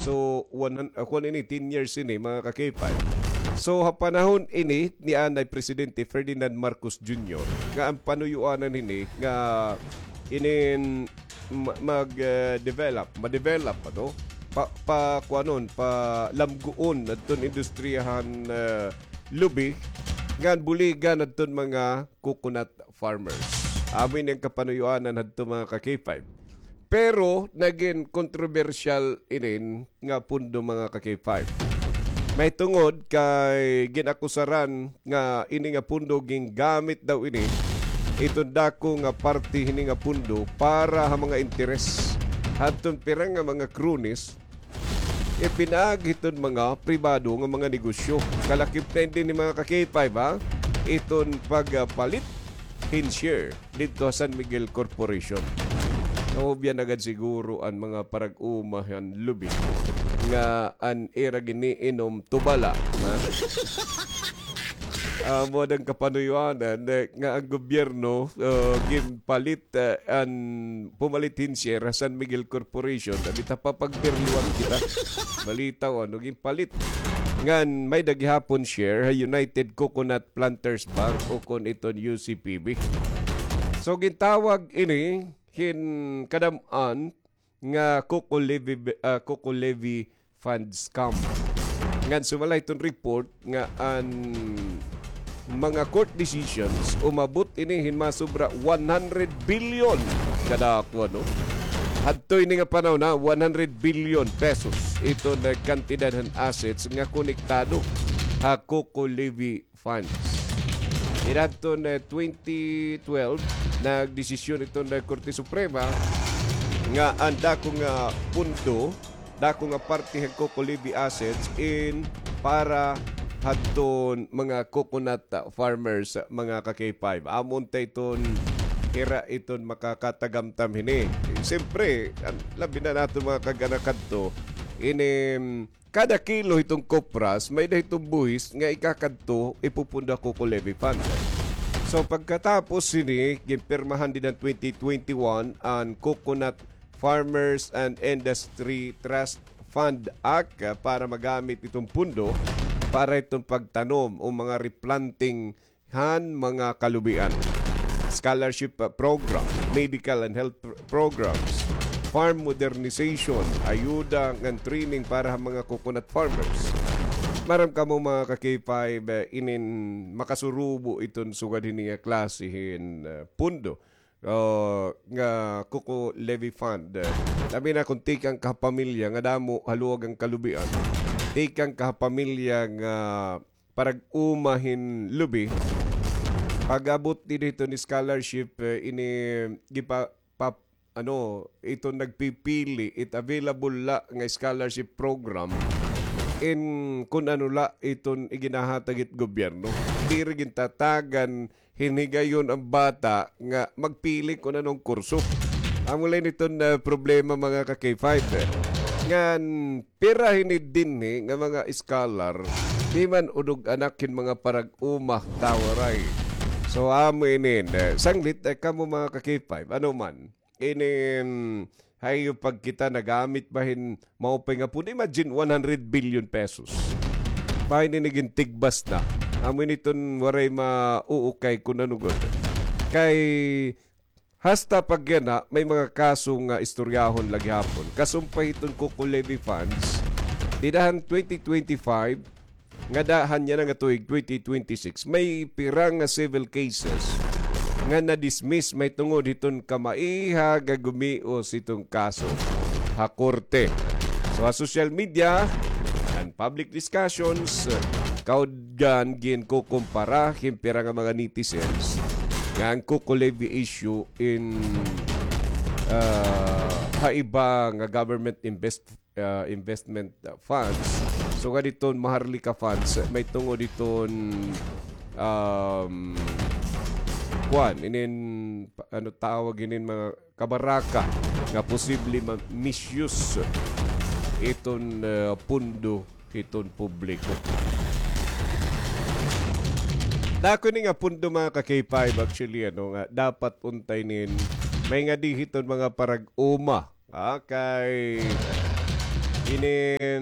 So, ako ini 10 years ini mga ka-K5. So, panahon ini ni anay Presidente Ferdinand Marcos Jr. nga ang panuyuanan ini nga inin ma-develop ano? Pa lamguon adton industriyahan lubi ngan buligan adton mga coconut farmers. Amin ang kapanuyuanan adto mga ka-K5. Pero naging controversial inin nga pundo mga ka-K5. May tungod kay ginakusaran nga ini nga pundo ging gamit daw ini itong dako nga parte hini nga pundo para ha mga interes hatun pirang nga mga krunis ipinag iton mga pribado nga mga negosyo. Kalakip na din ni mga ka-K5 ha iton pagpalit in share dito sa San Miguel Corporation. Naubyan agad siguro ang mga parag-umahan lubi nga an era giniinom tubala ha? Modang kapanuyuanan nga ang gobyerno ginpalit pumalitin share San Miguel Corporation dita papagperluan kita balitaw ginpalit ngan may daghihapon share United Coconut Planters Bank o kon iton UCPB. So gintawag ini kadaman nga Coco Levy Fund Scam. Ngan sumalay itong report nga ang mga court decisions umabot ini hinmasobra 100 billion kada ako no. Hadto ini nga panahon na 100 billion pesos ito na kantidad ng assets nga konektado ha Coco Levy Funds. Iradto na 2012 nagdesisyon ito na Korte Suprema nga ang dako nga punto dako nga parte ng Coco Levy assets in para hadton mga coconut farmers mga ka-K5. Amon ta iton kira iton makakatagamtam hini. Siyempre, labi na natin mga kaganakadto ini kada kilo itong kopras may dahitong buhis nga ikakadto ipupunda Coco Levy Fund. So pagkatapos sini gimpirmahan din ng 2021 ang Coconut Farmers and Industry Trust Fund Act para magamit itong pundo para itong pagtanom o mga replanting mga kalubian. Scholarship program, medical and health programs, farm modernization, ayuda ng training para mga coconut farmers. Maram ka mo mga ka-K5 inin makasurubo itong sugad niya klasihin pundo. Nga Coco Levy Fund. Labi na kung tikang kapamilya nga damo haluag ang kalubian. Tikang kapamilya nga parag umahin lubi. Pag-abot dito ni scholarship ini ito nagpipili it available la nga scholarship program in kun ano la iton iginahatagit gobyerno. Di rin tatagan hinigayon ang bata nga magpili kung anong kurso. Ang mula nito na problema mga ka-K5 ngan pira hinid din nga mga scholar di man udog anakin mga parag-umah tawaray. So aminin sanglit kamo mga ka-K5 ano man inin hayo pag kita nagamit bahin maupay nga po imagine 100 billion pesos bahin iniging tigbas na amin iton waray mauukay kung anugod kay hasta pag yan may mga kasong istoryahon lagi hapon. Kasumpay itong Coco Levy Funds. Didahan 2025, nga dahan niya nga tuig 2026. May pirang civil cases nga na-dismiss may tungod itong kamaiha gagumios itong kaso. Hakorte. So, social media and public discussions, kaudgan gin ko kumpara himpira nga mga netizens nga ang Coco Levy issue in haiba nga government investment funds. So nga diton Maharlika funds may tungod diton ano tawag inin mga kabaraka nga posible misuse iton pundo iton publiko. Dako ni nga pundo mga ka-K5 actually nga dapat untay nin may nga dihiton mga parag-uma kay Inin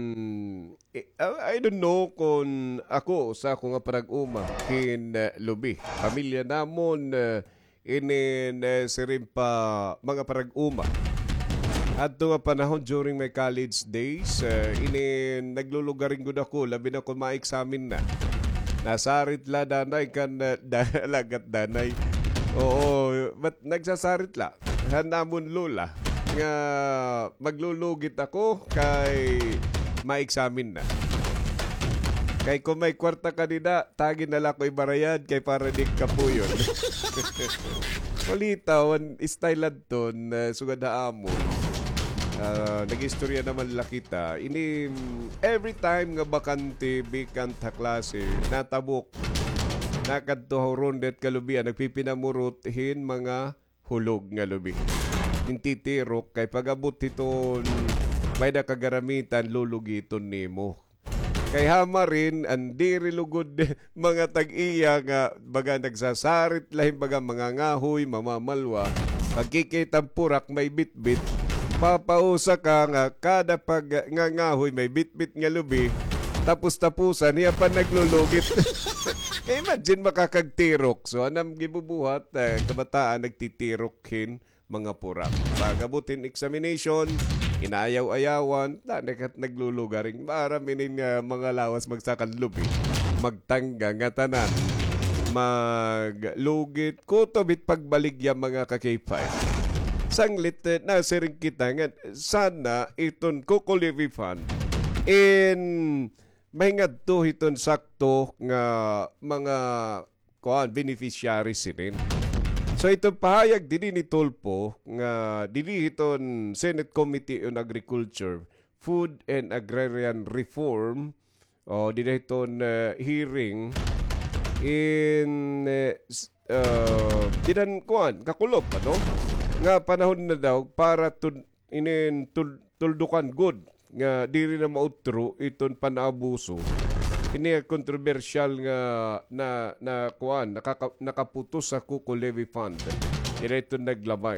I don't know kung ako sa ako nga parag-uma kin lubi. Pamilya namon inin sirin pa mga parag-uma. Adto nga panahon during my college days, inin naglulugaring gud ako labi na kung ma-examine na. Nasarit la danay kan lagat danay. Oo, but nagsasarit la. Hanamon lola nga maglulugit ako kay ma-examine na. Kay kung may kwarta kanina, tagin na lang ko ibarayad kay para di ka po yun. Palitaw, style ton, sugad na amo. Nag-istorya naman la kita. Ini, every time nga bakante, bikant ha klase, natabok, nakadto rondet kalubian, nagpipinamurot mga hulog nga lubi. Intitirok, kay pag-abot iton, may nakagaramitan, lulugiton nimo. Kay hama rin, andi rilugod mga tag-iya nga baga nagsasarit lahing baga mga ngahoy, mamamalwa. Pagkikitang purak may bitbit, papausa ka nga kada pag nga ngahoy may bitbit nga lubi, tapos-tapusan, niya pa naglulugit. Imagine makakagtirok. So anam gibubuhat, kabataan nagtitirokin mga purak. Pagabutin examination, inayaw-ayawan, nakat naglulugaring. Maraming mga lawas magsakanlubi. Magtangga nga tanan. Maglugit. Kutobit pagbaligya mga kakipay. Sanglit na siring kita nga sana iton kukulivi fund in may nga to iton sakto nga mga beneficiaries sinin. So ito pahayag din ni Tulpo nga dili iton Senate Committee on Agriculture, Food and Agrarian Reform o dili iton hearing in dinan kuan kakulop ano nga panahon na daw para tuldukan good nga diri na mautro iton panaabuso. Ini kontrobersyal nga na kuan nakaputos sa Kuko Levy Fund. Direto naglabay.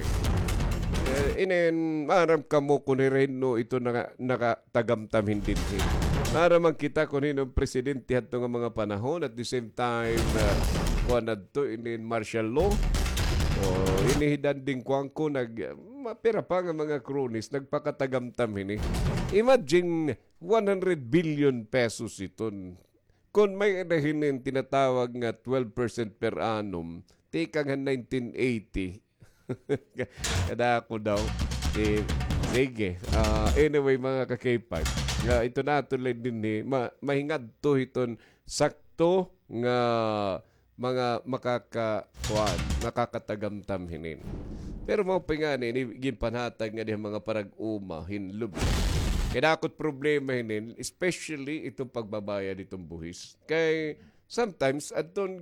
Inen maram kamo kun no ito nakatagamtam hindi. Maram kita kun hinong presidente adto nga mga panahon at the same time kuan adto inin martial law. Inihidan din kuang ko mapira pa nga mga kronis nagpakatagamtam hini. Imagine 100 billion pesos iton. Kung may hinin tinatawag nga 12% per annum, tika nga 1980. Kada ako daw. Sige. Anyway, mga ka-K5. Ito na tuloy din mahingad to iton sakto nga mga makakatagamtam hinin. Pero mga pingani, ginpanhatag nga diyan mga parag-uma, hinlub. Kinakot problema hinin, especially itong pagbabayad itong buhis. Kay sometimes, aton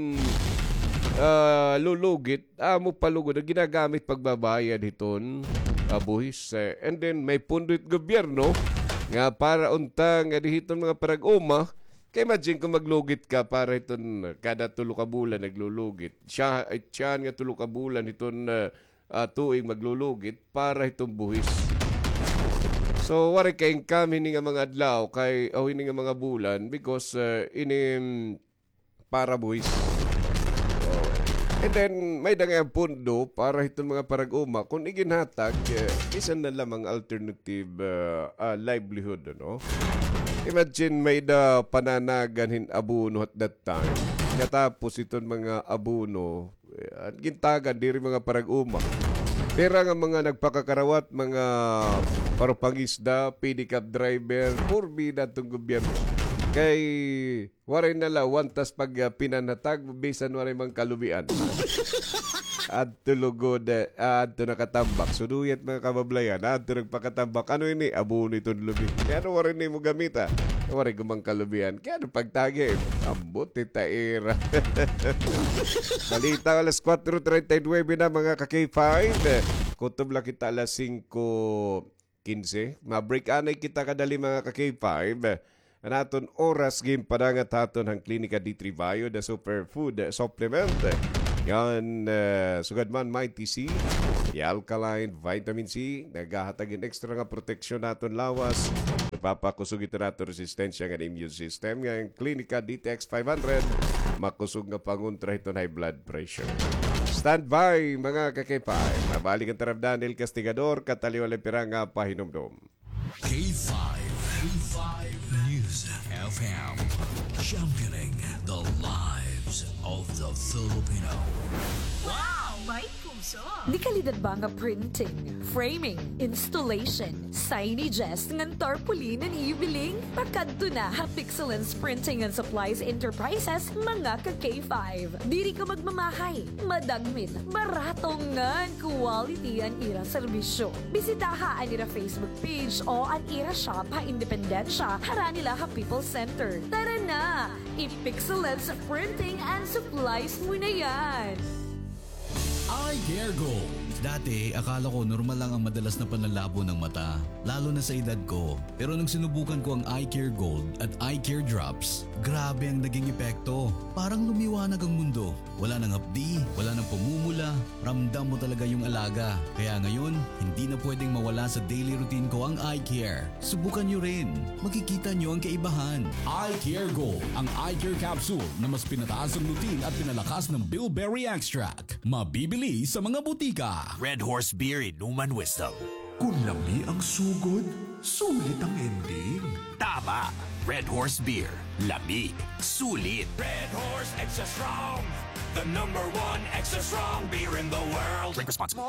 lulugit, mo palugod na ginagamit pagbabayad itong buhis. And then may pundit gobyerno nga para untang itong mga parag-uma. Kaya imagine kung maglugit ka para itong kada tulo ka bulan naglulugit. Siya nga tulo ka bulan itong tuig maglulugit para itong buhis. So, wari kayong kami nga mga adlaw kay ini nga mga bulan because para buhis. And then, may dangayang pundo para itong mga parag-uma. Kung iginhatag, isa na lamang alternative livelihood, no? Imagine may pananagan abuno at that time. Katapos itong mga abuno, at gintagan, diri mga parag-uma. Pera nga mga nagpakakarawat, mga parupangisda, pedicab driver, purbida itong gobyerno. Kay waray nala, wantas pag pinanatag, bisan waray mang kalubian. At tulugod, at nakatambak. Suduyat mga kabablayan, at nagpakatambak. Ano ini? Abuno itong lubi. Kaya ano waray ni mo gamita? Waray gumang kalubian. Kaya ano pagtagi? Ambot, itaira. Balita alas 4:39 na mga ka-K5. Kutob lang kita alas 5:15. Ma-break anay kita kadali mga ka-K5. Anaton oras game padangat haton ang Klinika D3 Bio, the superfood supplement. Yan, sugad man Mighty C, alkaline vitamin C, naghahatagin extra nga proteksyon naton lawas. Napapakusog ito nato resistensya ng immune system. Nga Clinica DTX 500, makusog nga panguntra ito high blood pressure. Stand by mga kakipay. Mabalik ang tarab Daniel Castigador, kataliwala pirang nga pahinomdom. K5 News FM, championing the lives of the Filipino. Wow! May puso! Di kalidad ba nga printing, framing, installation, signages, ngan tarpaulin and ibiling? Pakadto na ha Pixelance Printing and Supplies Enterprises, mga ka K5. Diri ka magmamahay, madagmin, baratong ngan, quality ang ira serbisyo. Bisitaha ang ira Facebook page o ang ira shop ha Independensya, hara nila ha People Center. Tara na! I-Pixelance Printing and Supplies mo na yan! Eye Care Gold. Dati, akala ko normal lang ang madalas na panlalabo ng mata, lalo na sa edad ko. Pero nung sinubukan ko ang Eye Care Gold at Eye Care Drops, grabe ang naging epekto. Parang lumiwanag ang mundo. Wala nang hapdi, wala nang pumumula, ramdam mo talaga yung alaga. Kaya ngayon, hindi na pwedeng mawala sa daily routine ko ang Eye Care. Subukan nyo rin. Makikita nyo ang kaibahan. Eye Care Gold, ang Eye Care Capsule na mas pinataas ang lutin at pinalakas ng bilberry extract. Mabibili sa mga butika. Red Horse Beer Inuman Wisdom. Kung lami ang sugod, sulit ang ending. Tama! Red Horse Beer. Lamig. Sulit. Red Horse Extra Strong. The #1 extra strong beer in the world. Drink responsibly.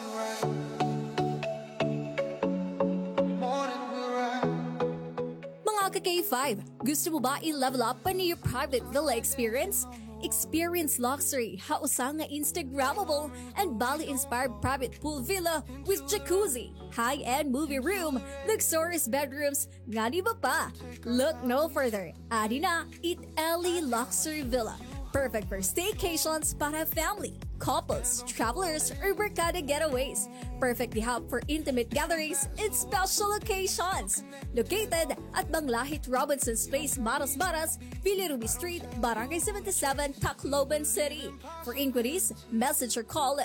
Mga ka-K5, gusto mo ba i-level up pa niyo private villa experience? Experience luxury, hausa nga Instagrammable, and Bali-inspired private pool villa with jacuzzi, high-end movie room, luxurious bedrooms, nga di ba pa? Look no further. Adi na, Italy Luxury Villa. Perfect for staycations para family, couples, travelers, or barkada getaways. Perfectly hub for intimate gatherings and special occasions. Located at Banglahit Robinson's Place, Maras, Villa Ruby Street, Barangay 77, Tacloban City. For inquiries, message or call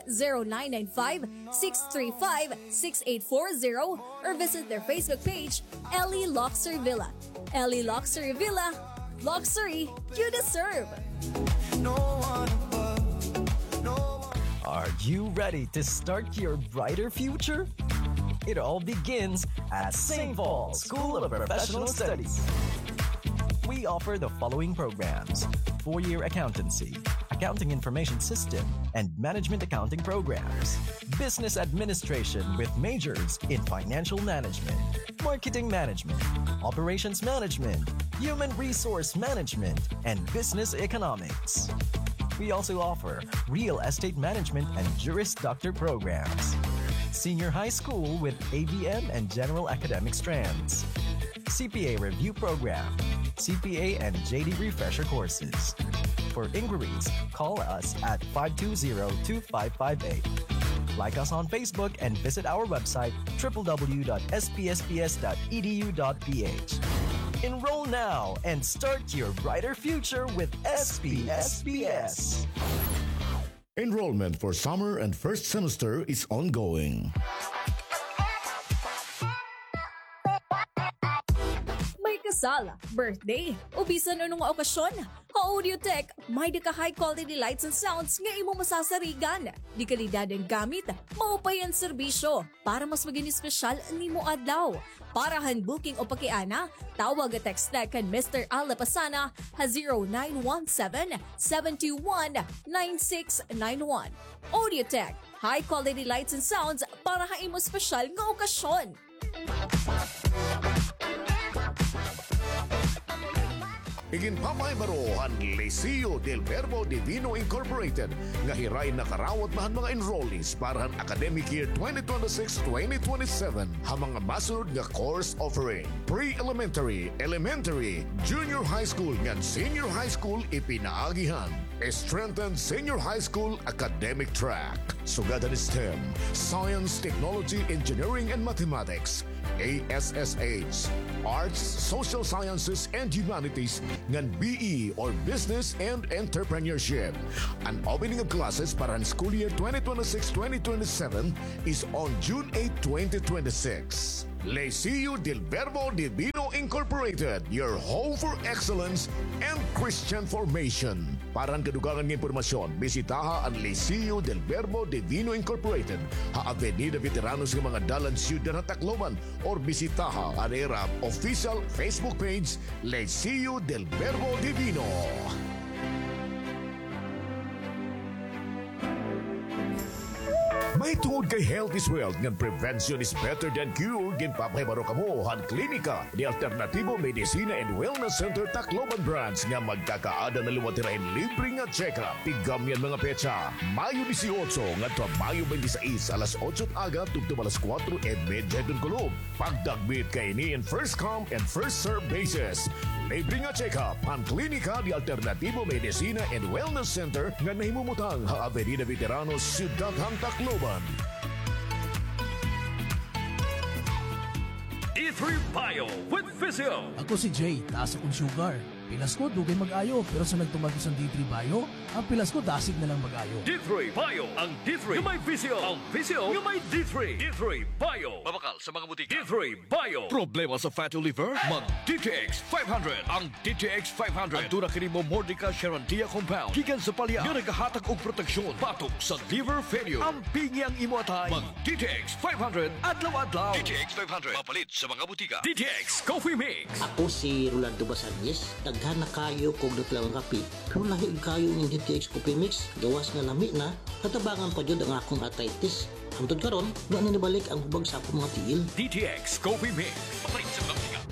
0995-635-6840 or visit their Facebook page, Ellie Luxury Villa. Ellie Luxury Villa, luxury you deserve. Are you ready to start your brighter future? It all begins at St. Paul School of Professional Studies. We offer the following programs: 4-year accountancy, accounting information system, and management accounting programs. Business administration with majors in financial management, marketing management, operations management, human resource management, and business economics. We also offer real estate management and Juris Doctor programs. Senior high school with ABM and general academic strands. CPA review program. CPA and JD refresher courses. For inquiries, call us at 520-2558. Like us on Facebook and visit our website www.spsps.edu.ph. Enroll now and start your brighter future with SPSPS. Enrollment for summer and first semester is ongoing. May kasala, birthday, o bisan anong okasyon. Audiotech, may ka high quality lights and sounds nga imo masasarigan. Di kalidad ang gamit, maupay ang serbisyo para mas maging espesyal nimo adlaw. Para handbooking o pakiana, tawag at text na kan Mr. Alapasana ha 0917-721-9691. Audiotech, high quality lights and sounds para ha imo espesyal nga okasyon. Iginpamaybarohan Liceo del Verbo Divino Incorporated nga hiray na karawat mahan mga enrollees para ang academic year 2026-2027 ha mga masunod nga course offering: pre-elementary, elementary, junior high school nga senior high school ipinaagihan, strengthened senior high school academic track, sugadan STEM, science, technology, engineering, and mathematics, ASSH, Arts, Social Sciences and Humanities ngan BE or Business and Entrepreneurship. An opening of classes para ang school year 2026-2027 is on June 8, 2026. Liceo del Verbo Divino Incorporated, your home for excellence and Christian formation. Para ang kadugangan ng impormasyon, bisitaha ang Liceo del Verbo Divino Incorporated, ha Avenida Veteranos ng mga dalan Ciudad ng Tacloban, or bisitaha ang ERAP official Facebook page, Liceo del Verbo Divino. May tungod kay health is wealth ng prevention is better than cure. Ginpapahibaro kamo han klinika ni Alternatibo Medicina and Wellness Center Tacloban Branch nga magkakaada na luwatirahin libre nga check-up. Tigam yan mga petsa. Mayo 18 ngadto Mayo 26 alas 8 aga tugtong alas 4 e medya dun kulog. Pagdagbit kay ni in first come and first serve basis. Libre nga check-up ang klinika ni Alternatibo Medicina and Wellness Center nga nahimumutang ha Avenida Veteranos, Ciudad ng Tacloban. D3 Bio with Physio. Ako si Jay, taas akong sugar. Pilas ko, dugay mag-ayo. Pero sa nagtumag ko sa D3 Bio, ang pilas ko dasig na lang mag-ayo. D3 Bio. Ang D3 yung may Physio. Ang Physio yung may D3. D3 Bio. Mabakal sa mga butika. D3 Bio. Problema sa fatty liver? Mag DTX 500. Ang DTX 500. Ang tuna kini mo Mordica Charantia compound. Gikan sa palya. Nga nagahatag og proteksyon. Patok sa liver failure. Ang pingi ang imo atay. Mag DTX 500. Adlaw-adlaw. DTX 500. Mapalit sa mga butika. DTX Coffee Mix. Ako si Rolando Basanes. Daghan na kayo kung natlawang kape. Pero lahig kayo ng DTX Coffee Mix. Gawas na lami na. Katabangan pa dyan ang akong arthritis. Hantod karon, doon na nabalik ang hubag sa akong mga tiil. DTX Coffee Mix. Mapalit sa mga butika.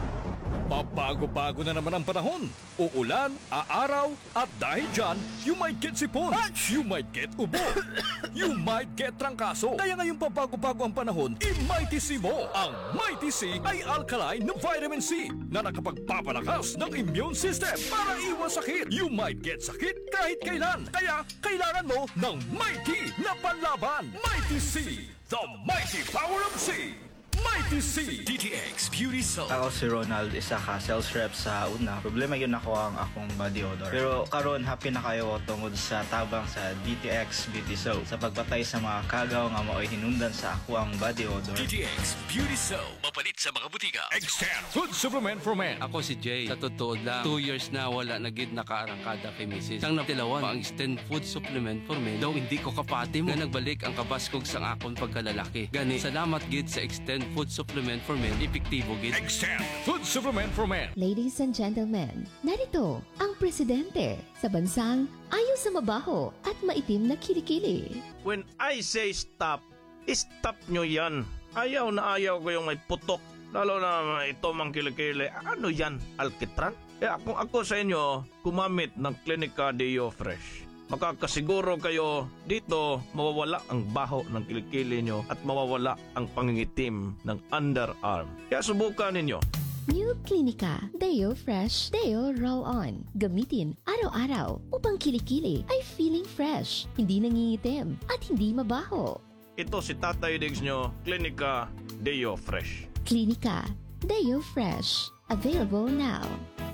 Pabago-bago na naman ang panahon. Uulan, aaraw, at dahil dyan, you might get sipon, you might get ubo, you might get trangkaso. Kaya ngayong pabago-bago ang panahon, i-Mighty C mo. Ang Mighty C ay alkaline na vitamin C na nakapagpapalakas ng immune system para iwas sakit. You might get sakit kahit kailan. Kaya kailangan mo ng Mighty na panlaban. Mighty C, the mighty power of C. Mighty C DTX Beauty Soap. Ako si Ronald, isa ka sales rep sa una. Problema yun ako ang akong body odor. Pero karon happy na kayo tungod sa tabang sa DTX Beauty Soap. Sa pagbatay sa mga kagaw nga mao'y hinundan sa ako ang body odor. DTX Beauty Soap. Mapalit sa mga butika. Extend Food Supplement for Men. Ako si Jay. Sa totoo lang, 2 years na wala na gid nakaarangkada kay Mrs. Sang natilawan ang Extend Food Supplement for Men. Daw hindi ko kapati mo nga nagbalik ang kabaskog sang akon pagkalalaki. Gani, salamat gid sa Extend Food Supplement for Men. Epektibo gid. Extend Food Supplement for Men. Ladies and gentlemen, narito ang presidente sa bansang ayaw sa mabaho at maitim na kilikili. When I say stop, stop nyo yan. Ayaw na ayaw ko yung may putok. Lalo na ito mang kilikili. Ano yan? Alkitran? Kung ako sa inyo, gumamit ng Clinica Deo Fresh. Makakasiguro kayo dito mawawala ang baho ng kilikili nyo at mawawala ang pangingitim ng underarm. Kaya subukan ninyo. New Clinica Deo Fresh Deo Roll-On. Gamitin araw-araw upang kilikili ay feeling fresh, hindi nangingitim at hindi mabaho. Ito si Tatay Diggs nyo, Clinica Deo Fresh. Clinica Deo Fresh. Available now.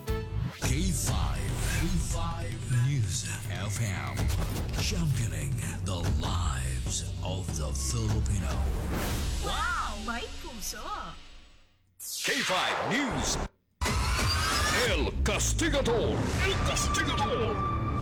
K5 News FM, championing the lives of the Filipino. Wow! May puso! K5 News. El Castigador. El Castigador.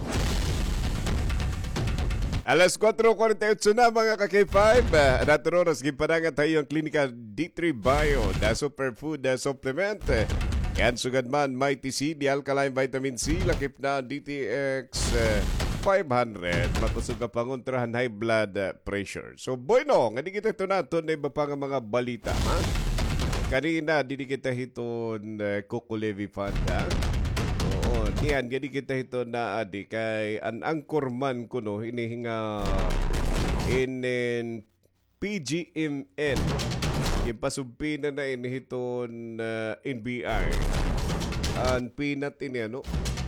Alas 4:48 na mga ka-K5. Naturonas, gipadangan tayo ang klinika D3 Bio, the superfood supplement. Yan sugad man, Mighty C, the alkaline vitamin C, lakip na DTX 500, matusog ka pangontrahan high blood pressure. So, bueno, nga di kita ito natin na iba pa nga mga balita, ha? Kanina, di kita hiton Kukulevi Fund, ha? Oo, diyan, di kita hito na adi kay an anchorman ko, no, hinihinga in PGMN. Yung pasumpinan na inihiton NBI. Ang pinat ini, ano?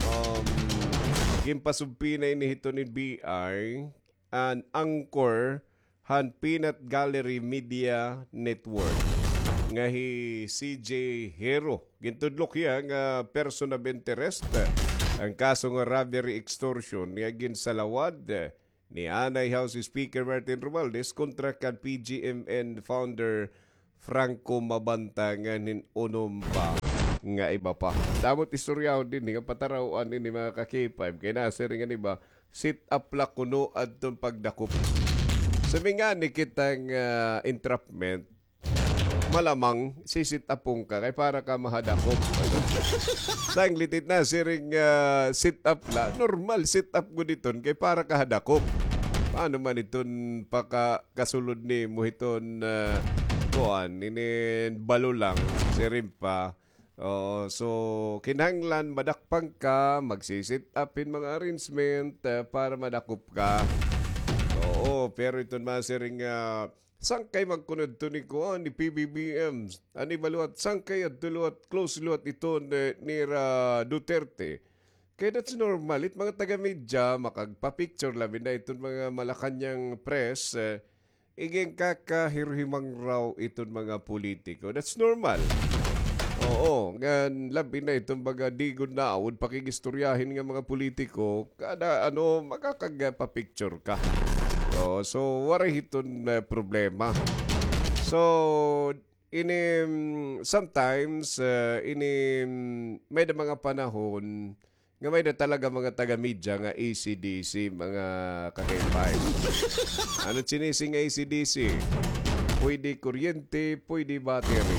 Yung pasumpinan inihiton NBI. Ang Anchor, Han Peanut Gallery Media Network. nga hi CJ Hero. Gintudlok iya nga person of interest. Ang kaso nga robbery extortion nga ginsalawad ni Anay House Speaker Martin Romualdez kontra kan PGMN founder Franco Mabanta nga ninunom pa nga iba pa. Damot istoryaw din nga patarawan ni mga ka-K5 kay nasa rin nga iba sit up la kuno adtong pagdakop. Sabi nga ni kitang entrapment malamang sisit upong ka kay para ka mahadakop. Sang litit na siring sit up la normal sit up ko diton kay para ka hadakop. Paano man iton kasulod ni mo iton kuan inin balo lang sirim pa. So kinahanglan madakpang ka, magsisit upin mga arrangement para madakop ka. Oo, pero ito masiring sangkay magkunod to ni kuan ni PBBM. Ani baluat sangkay at duluat close luat ito ni Duterte. Kaya that's normal. It mga taga-media makagpa-picture labi na itong mga Malacanang press. Iging kakahirhimang raw itong mga politiko. That's normal. Oo, ngan labi na itong mga digod na awod pakigistoryahin ng mga politiko, kada makakagpa-picture ka. So waray iton problema. So sometimes may da mga panahon nga may da talaga mga taga-media nga ACDC, mga ka-K5. Ano sinising ACDC? Pwede kuryente, pwede battery.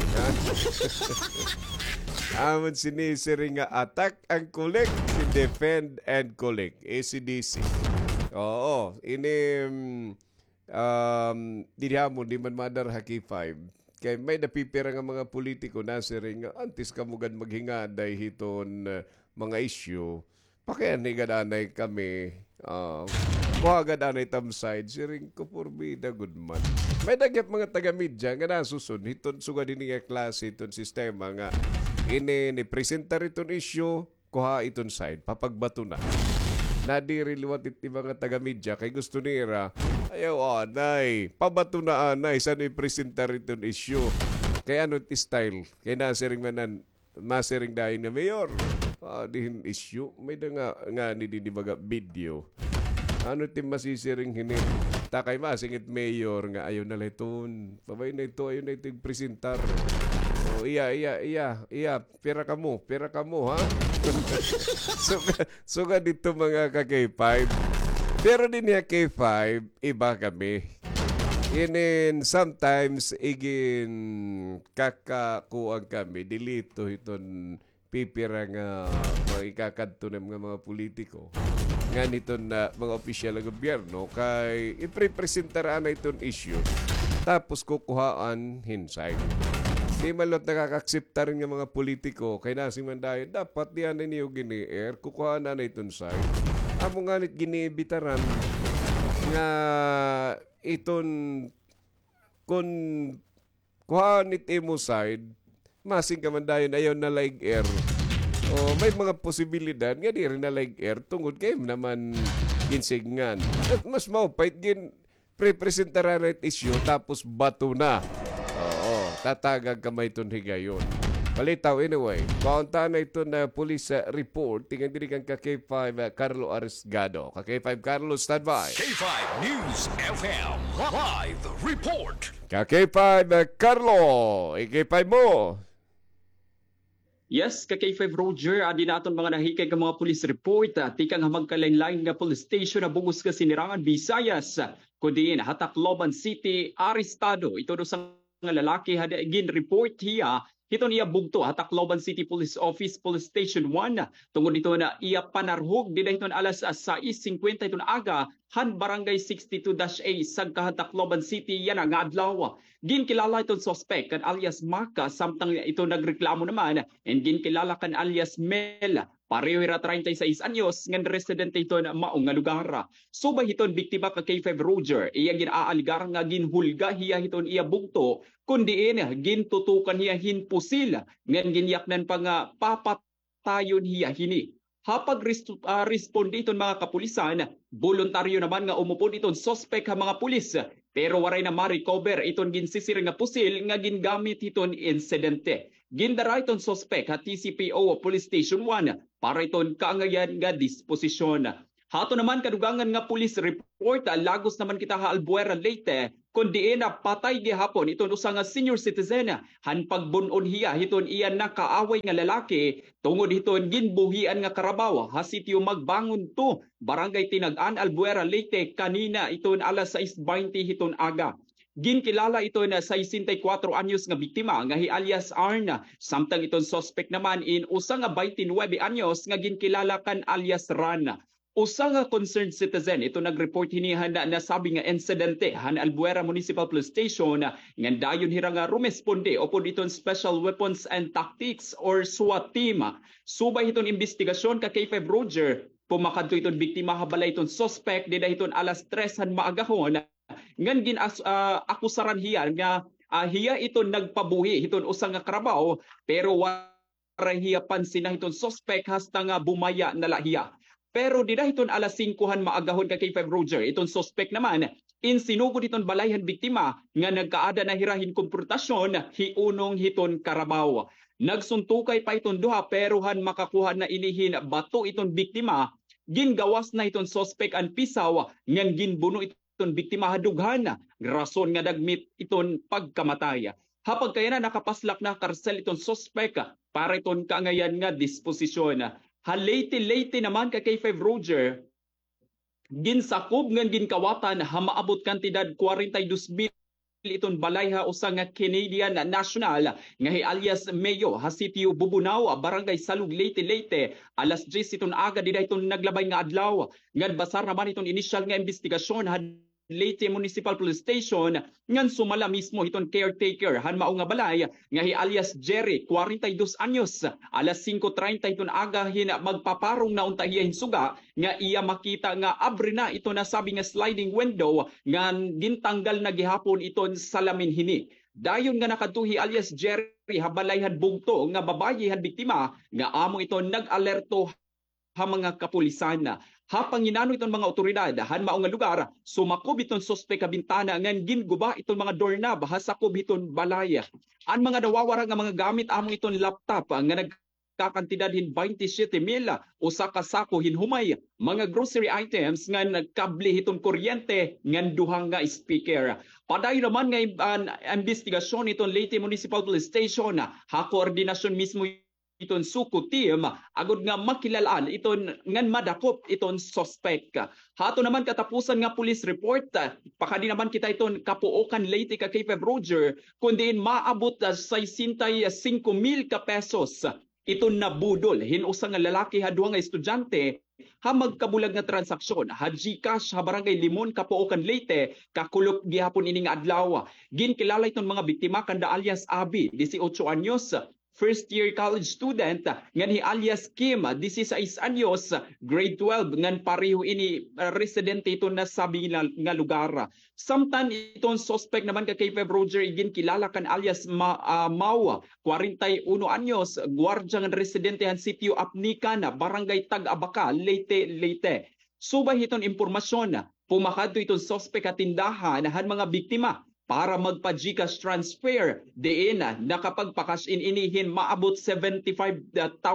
Amon sinisiri nga attack and collect, defend and collect. ACDC. Oo. Dirihamon, di man madar haki 5. Kaya may napipira nga mga politiko na siring nga antis kamugan maghinga dahil hiton mga issue. Pakiyan ni gadanay kami. Kuhagan anay tamside, siring ko porbida good man. May dagyap mga taga-media nga nasusun, hiton suga din nga klase iton sistema nga ni presentar iton issue, kuha iton side, papagbato na. Nadiriliwat iti mga taga-media kay gusto nira, ayaw anay, pabato na anay, saan i-presentar iton issue. Kaya ano ti style, kaya nasiring manan, masiring dahil na mayor. Dihin issue, may da nga nididibaga video. Ano ti masisiring hinit? Takay masingit mayor nga ayaw na layton. Pabay na ito, ayaw na ito presentar. Iya. Pera ka mo, ha? Suga dito mga ka-K5. Pero din niya K5, iba kami. Sometimes, igin kakakuang kami. Dilito iton pipira nga ikakadto ng mga politiko. Nga nito na mga opisyal ng gobyerno kay iprepresentaraan na itong issue tapos kukuhaan hinsay. Di malot nakakaksepta rin ng mga politiko kay nasimandayan dapat diyan na niyo gini-air kukuhaan na itong side. Amo nga nit ginibitaran nga itong kung kuhaan nit emo side masing kamandayan ayaw na like air. May mga posibilidad nga di rin na like air tungod kayo naman ginsigngan. At mas maupait pre-presentaran na issue tapos bato na. Tatagag kamay itong higayon. Palitaw anyway. Kaunta na ito na police report. Tingnan din kang ka-K5 Carlo Arisgado. Ka-K5 Carlo, stand by. K5 News FM Live Report. Ka-K5 Carlo, K5 mo. Yes, ka-K5 Roger, adi naton mga nahikay ka mga police report. Tikang hamagkalain-lain nga police station na bungos ka Sinirangan, Visayas. Kudiin, Hatacloban City, Aristado. Ito do sa nga lalaki hada gin report hiya. Ito niya bugto, Hatacloban City Police Office, Police Station 1. Tungod dito na iya panarhog, di na ito alas 6:50 ito na aga, Han Barangay 62-A, Sagka Hatacloban City, yan ang adlaw. Ginkilala itong suspect kan alias Maka, samtang ito nagreklamo naman, and ginkilala kan alias Mel. Pareho ira 36 anyos, ngan residente ito na maong nga lugar. Subay hiton biktima ka K5 Roger, iya ginaaligar nga ginhulga hiya hiton iya bugto, kundi gintutukan hiya hinpusil, ngan ginyaknan pa nga papatayon hiya hini. Hapag responde iton mga kapulisan, voluntaryo naman nga umupod iton suspect ha mga pulis. pero waray na ma-recover iton ginsisir nga pusil nga gingamit iton insidente. Gindara iton sospek ha TCPO Police Station 1 para iton kaangayan nga disposisyon. Hato naman kadugangan nga police report lagos naman kita ha Albuera Leyte kundi na patay gihapon iton usa nga senior citizen han pagbunon hiya hiton iyan na kaaway nga lalaki tungod hiton ginbuhian nga karabaw ha sitio Magbangon 2 Barangay Tinag-an Albuera Leyte kanina iton alas 6:20 hiton aga. Ginkilala ito na 64 anyos nga biktima nga alias Arna samtang iton suspect naman in usa nga 29 anyos nga ginkilala kan alias Ran. Usa nga concerned citizen ito nag-report hinihan na nasabi nga insidente han Albuera Municipal Police Station nga dayon hira nga rumesponde upod iton Special Weapons and Tactics or SWAT team. Subay iton investigasyon ka K5 Roger pumakadto iton biktima habalay iton suspect dida iton alas 3 han maagahon ngan akusaran hiya nga hiya iton nagpabuhi iton usa nga karabaw pero wala hiya pansin na iton suspect hasta nga bumaya na lahiya. Pero di dahiton alas 5 maagahon ka K5 Roger, itong suspect naman, insinugod iton balayhan biktima nga nagkaada na hirahin konfrontasyon hiunong hiton karabaw. Nagsuntukay pa iton duha pero han makakuha na inihin bato iton biktima, gingawas na iton suspect ang pisaw ngang ginbuno iton biktima hadughan, rason nga dagmit iton pagkamatay. Hapag kaya na nakapaslak na karsel iton suspect para iton kaangayan nga disposisyon. Halate naman ka K5 Roger, ginsakob ngan ginkawatan ha maabot kantidad 42,000 iton balayha usa nga Canadian national nga alias Mayo ha sitio Bubunaw Barangay Salug Leyte alas 10 iton aga dida iton naglabay nga adlaw ngan basar naman iton initial nga investigasyon ha Leyte Municipal Police Station ngan sumala mismo iton caretaker han mao nga balay nga alias Jerry 42 anyos alas 5:30 iton aga hin magpaparong na unta hiya hinsuga nga iya makita nga abre na ito nasabi nga sliding window nga gintanggal na gihapon iton salamin hini. Dayon nga nakadtuhi alias Jerry habalay had bugto nga babaye had biktima nga amo ito nag-alerto ha mga kapulisan. Hapang inano itong mga otoridad han mao nga lugar sumakob itong suspek ka bintana ngan ginguba itong mga doorknob hasakob iton balay. Ang mga nawawara nga mga gamit among iton laptop nga nagkakantidad hin 27,000 usa ka sako hinhumay mga grocery items nga nagkable itong kuryente ngan duhang nga speaker. Padayon naman nga investigasyon itong Leyte Municipal Police Station ha koordinasyon mismo iton suko team agud nga makilalaan iton ngan madakop iton suspect. Hato naman katapusan nga police report pakadi naman kita iton kapuokan Leyte ka K5 Roger kundi maabot sa 65,000 ka pesos iton nabudol hin usa nga lalaki ha duha nga estudyante ha magkabulag nga transaksyon ha GCash ha Barangay Limon kapuokan Leyte kakulok gihapon ini nga adlaw. Ginkilala iton mga biktima kanda alias Abi 18 anyos first year college student ngan alias Kim 16 anyos grade 12 ngan pareho ini residente ito na sabi nga lugar. Samtang itong suspect naman ka K5 Roger ginkilala kan alias Mau 41 anyos gwardiya nga residente han sitio Apnican Barangay Tag-Abaca Leyte. Subay iton impormasyon pumakadto itong suspect at tindahan han mga biktima para magpa-GCash transfer. Diin nakapagpa-cash in inihin maabot 75,000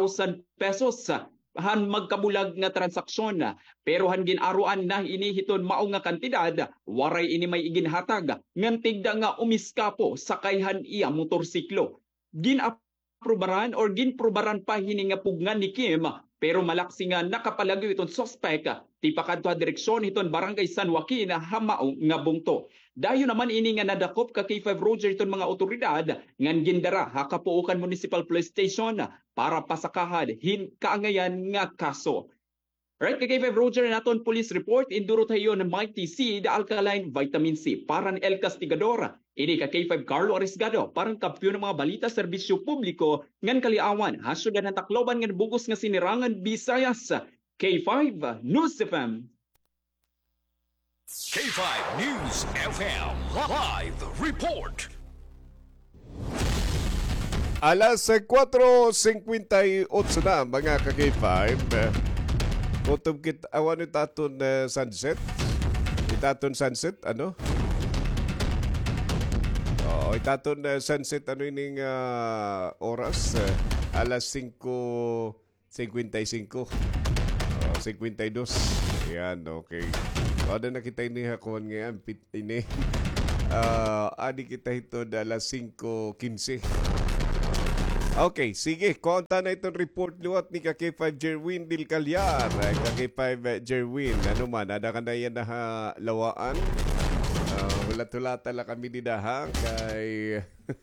pesos han magkabulag nga transaksyon. Pero han ginaruan na inihiton mao nga kantidad, waray ini may iginhatag ngan tigda nga umiskapo sakayhan iya motorsiklo. Ginaprobaran or ginprobaran pa hini nga pugnan ni Kim pero malaksi nga nakapalagyo itong suspect ti pakadto direksyon iton Barangay San Joaquin hamao nga bungto. Dayon naman ini nga nadakop ka K5 Roger iton mga otoridad ngan gindara ha kapuokan Municipal Police Station para pasakahan hin kaangayan nga kaso. Right, kay K5 Roger naton police report induro tayo ng Mighty C the alkaline vitamin C paran El Castigador. Ini ka K5 Carlo Arisgado parang kampiyon ng mga balita serbisyo publiko ngan kaliawan hasud ng Tacloban ngan bugos nga sinirangan Visayas. K5 News FM. K5 News FM Live Report. Alas 4:58 na mga ka-K5. Kutob kita awan itaton sunset. Itaton sunset ano? Itaton sunset ano ining oras alas 5:55. 52. Ayan, okay. Ada na kita ini hakuan ngayon pit ini. Adi kita ito alas 5:15. Okay, sige. Konta na itong report luwat ni K5 Jerwin Del Calyar. K5 Jerwin, ano man, ada ka na yan na lawaan. Wala tala kami didahang kay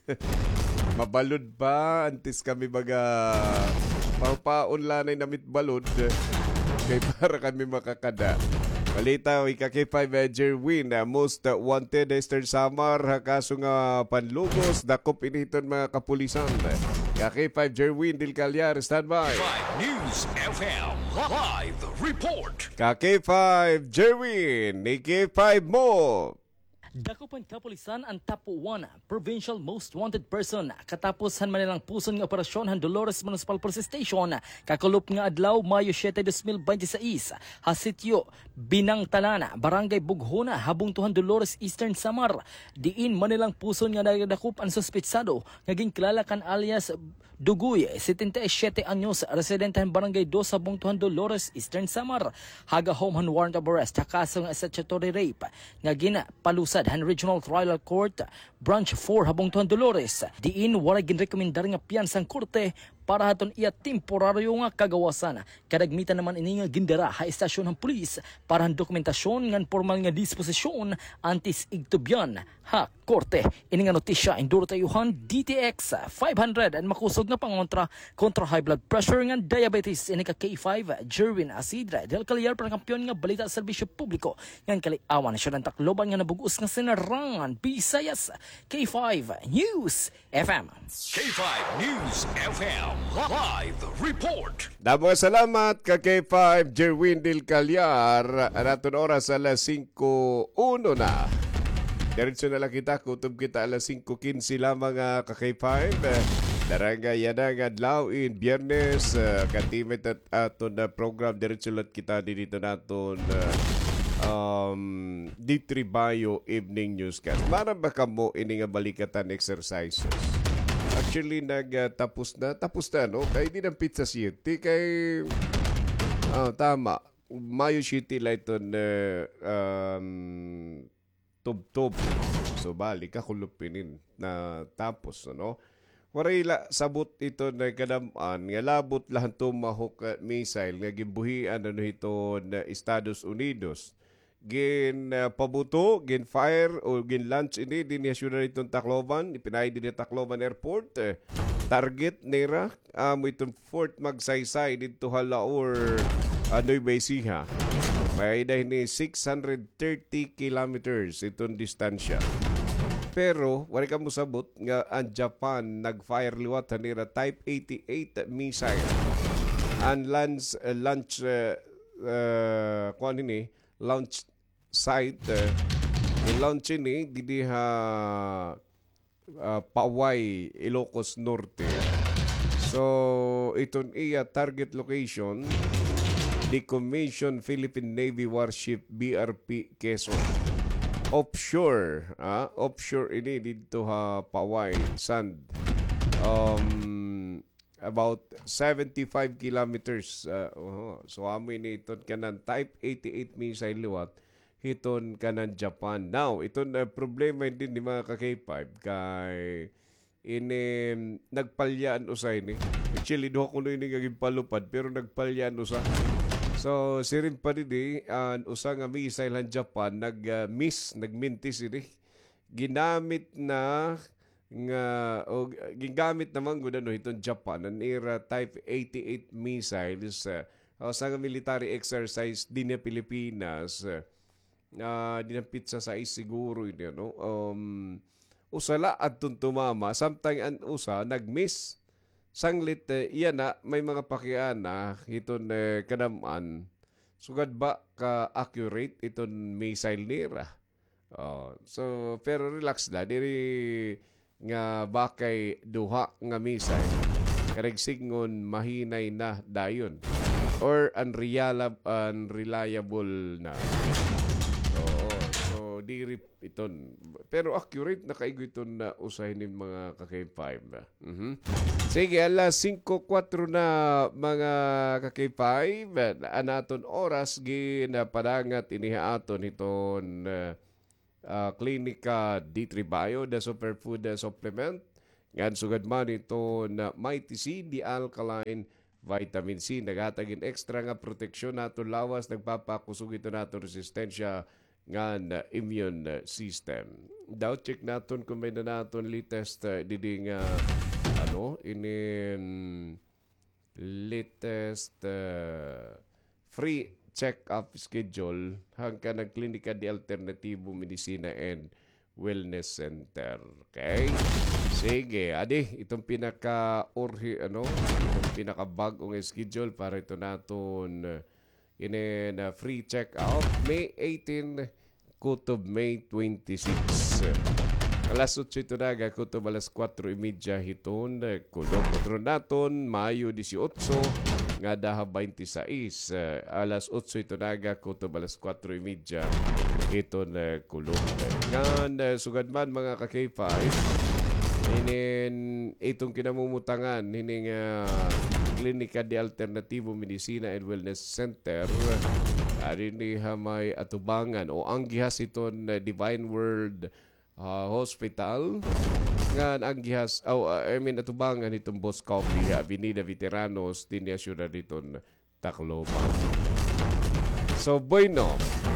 mabalod pa antes kami baga paunlanay namit balod kay para kami makakada. Balita K5 Jerwin, most wanted Eastern Samar kaso nga panlugos dakop initon mga kapulisan. K5 Jerwin Del Calyar, standby. 5 News FM live report. K5 Jerwin, ni K5 mo. Dakupan kapulisan ang top 1 provincial most wanted person katapos han manilang puson nga operasyon han Dolores Municipal Police Station kakulop nga adlaw Mayo 7, 2026 hasityo Binangtalana, Barangay Bughona, Habungtuhan Dolores, Eastern Samar. Diin manilang puson nga nagdakup ang suspetsado naging kilala kan alias Duguy, 77 anyos, residente han Barangay 2 Habungtuhan Dolores, Eastern Samar. Haga home han warrant of arrest kaso nga statutory rape nga ginapalusad han Regional Trial Court Branch 4 Habungtuhan Dolores. Diin wala ginrekomendar nga piyansang korte para haton iya temporaryo nga kagawasan. Kadagmitan naman ini nga gindara ha istasyon ng pulis para han dokumentasyon ngan formal nga disposisyon antis igtubyan ha korte. Ini nga notisya induro tayuhan DTX 500 and makusog nga pangontra kontra high blood pressure ngan diabetes. Ini ka K5 Jerwin Asidra Del Calyar para kampiyon nga balita sa serbisyo publiko ngan kaliawan siya ng Tacloban nga nabugos nga sinarangan Visayas. K5 News FM. K5 News FM live report. Damo salamat ka K5 Jerwin Del Calyar. Anaton oras alas 5:01 na. Diretso na lang kita, kutob kita alas 5:15 lamang ka K5. Daranga yanang adlawin Biyernes katimit at aton na program diretso lang kita dito naton D3 Bio Evening Newscast. Mara ba ka mo ini nga balikatan exercises? Actually, tapos na, no? Kaya di ng Pizza City, kay... tama. Mayo City light on tub-tub. So, balik ka kulupinin na tapos, ano? Warila, sabot ito na kadamaan, nga labot lahat tumahok missile, nga gimbuhian ano ito na Estados Unidos. Gin pabuto, gin fire o gin launch ini din nasyonal itong Tacloban, ipinay din yung Tacloban Airport. Target nira mo itong Fort Magsaysay dito halaor Nueva Ecija. May dahil ni 630 kilometers itong distansya. Pero wala ka mo sabot nga ang Japan nag-fire liwat nira Type 88 missile. Ang launch site launch ini didi Paway, Ilocos Norte. So iton iya target location Decommission Philippine Navy Warship BRP Quezon. Offshore ini dito Paway Sand. About 75 kilometers. So amin iton kanan Type 88 missile liwat hiton kanan Japan. Now, iton problema din ni mga ka-K5 kay ini nagpalyaan usay ni. Actually, doon ko na ini palupad pero nagpalyaan usa. So, sirin pa din usa nga missile ang Japan nagmintis ini. Ginamit na nga gigamit naman gud ano itong Japan ang era Type 88 missiles sa military exercise din sa Pilipinas. Dinampit sa siguro yun, no? Usala at tumama samtang an usa nagmiss sanglit iyan na may mga pakian na iton kadaman sugad ba ka accurate iton missile nira. So pero relax na diri nga bakay duha nga missile kareg singon mahinay na dayon or unreliable na. diri iton. Pero accurate na kaigo iton na usahin ng mga ka-K5. Sige, alas 5:04 na mga ka-K5. Anaton oras ginapadangat inihaaton iton Clinica D3 Bio, the superfood supplement. Ngan sugad man ito na Mighty C, the alkaline vitamin C. Nagatagin extra nga proteksyon nato lawas, nagpapakusog ito nato resistensya nga immune system. Daw check naton kung may na naton latest diding latest free check-up schedule hanggang ng Klinika de Alternativo Medicina and Wellness Center. Okay? Sige, adi, itong itong pinaka-bagong schedule para ito naton free check-out May 18 kutob May 26. Alas 8 ito na, kutob alas 4:30 hiton, kutob naton Mayo 18 nga daha 26. Alas 8 ito na, kutob alas 4:30 hiton kulong. Ngan sugad man mga ka-K5, itong kinamumutangan hining Klinika de Alternativo Medicina and Wellness Center ni hamay atubangan o ang gihas iton Divine World Hospital nga ang gihas atubangan itong Boss Coffee Avenida Veteranos dinya syudad iton Tacloban. So bueno,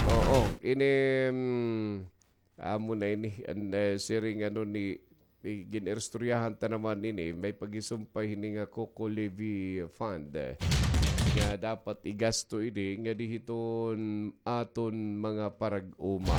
amo na ini siring ni ginerstoryahan ta naman ini may pagisumpay hini nga Coco Levy Fund nga dapat igasto ini nga dihiton aton mga parag-uma.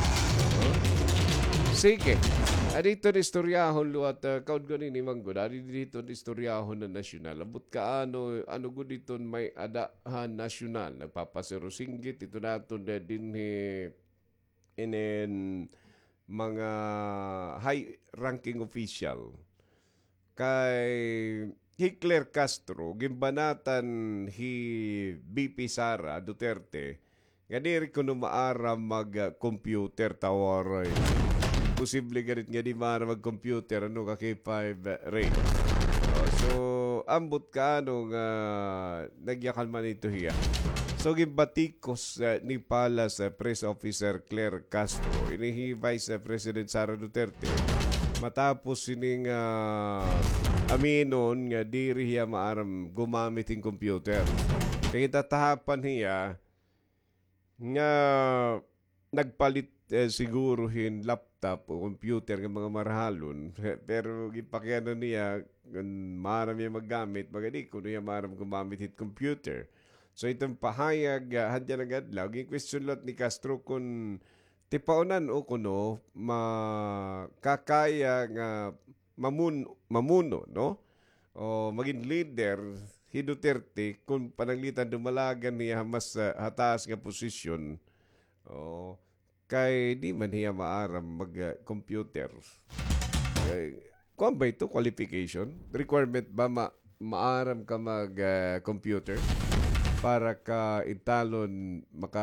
Sige. Adito ni istoryahon luat kaud gani ni manggod. Adito ni istoryahon na nasyonal. Abot ka ano gud diton may adahan nasyonal. Nagpapasero singgit ito naton din inen mga high-ranking official kay Hitler Castro, gimbanatan BP Sara Duterte, nga diri ko maara mag-computer tawaray. Posible ganit nga di maara mag-computer, ka-K5 Ray. So, ambot ka nga nagyakal man ito hiya. So, gibatikos ni Palas Press Officer Claire Castro, inihi Vice President Sara Duterte, matapos sining aminon nga diri hiya maaram gumamit ng computer. Kaya tatahapan hiya nga nagpalit siguruhin laptop o computer ng mga marhalon. Pero gipakyanan niya, maaram niya maggamit, magadi kung niya maaram gumamit it computer. So itong pahayag hadya ng adlaw, yung question lot ni Castro kung tipaunan o kuno makakaya nga mamuno, no? O maging leader si Duterte kung pananglitan dumalagan niya mas hataas nga posisyon. O kay di man niya maaram mag-computer. Kung ba ito qualification? Requirement ba maaram ka mag-computer? Para ka italon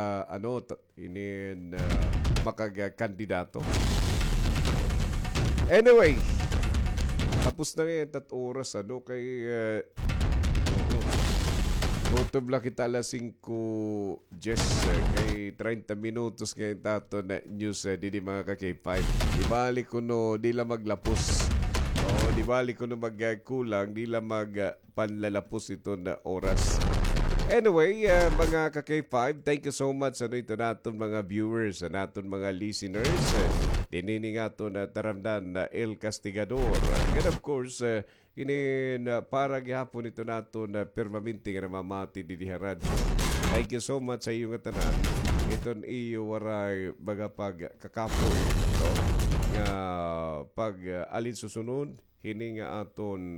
makakandidato. Anyway, tapos na ngayon 3 oras kay Tutob lang kita alas 5 kay 30 minutos ngayon tato na news di mga ka-K5. Di bali ko no, di lang maglapos. Di bali ko no magkulang, di lang magpanlalapos ito na oras. Anyway, mga ka-K5, thank you so much sa ito natin mga viewers, sa natin mga listeners. Tinini nga ito na taramdan na El Castigador. And of course, para gihapon ito natin na permanente nga namamati di diharad. Thank you so much sa iyong tanan. Iton iyo waray baga pagkakapoy. Nga pag alin susunod, hini nga aton